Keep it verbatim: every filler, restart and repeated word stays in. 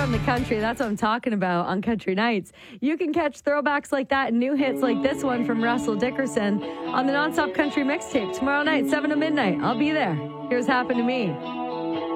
from the country. That's what I'm talking about on Country Nights. You can catch throwbacks like that and new hits like this one from Russell Dickerson on the Nonstop Country Mixtape tomorrow night, seven to midnight. I'll be there. Here's Happen to Me.